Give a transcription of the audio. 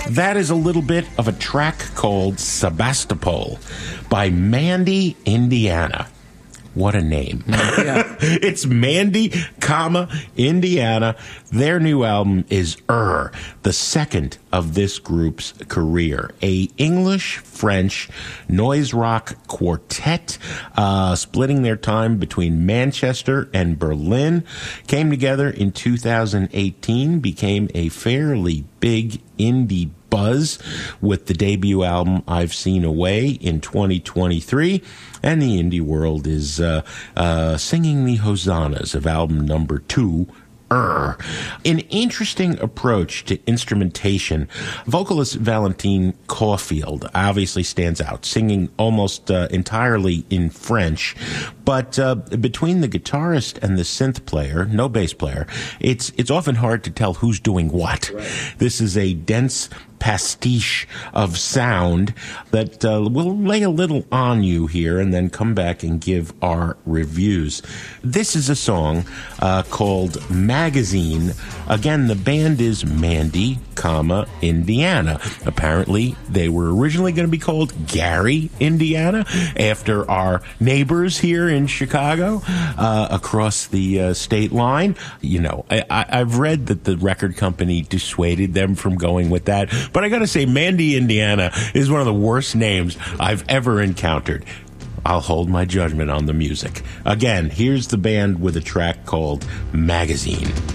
That is a little bit of a track called Sebastopol by Mandy, Indiana. What a name. Yeah. It's Mandy, Indiana. Their new album is the second of this group's career. A English-French noise rock quartet, splitting their time between Manchester and Berlin. Came together in 2018, became a fairly big indie buzz with the debut album I've Seen Away in 2023, and the indie world is singing the hosannas of album number 2, An interesting approach to instrumentation. Vocalist Valentine Caulfield obviously stands out, singing almost entirely in French. But between the guitarist and the synth player, no bass player, it's often hard to tell who's doing what. Right. This is a dense pastiche of sound that we'll lay a little on you here and then come back and give our reviews. This is a song called Magazine. Again, the band is Mandy, Indiana. Apparently, they were originally going to be called Gary, Indiana, after our neighbors here in Chicago, across the state line. You know, I've read that the record company dissuaded them from going with that. But I got to say, Mandy, Indiana is one of the worst names I've ever encountered. I'll hold my judgment on the music. Again, here's the band with a track called Magazine.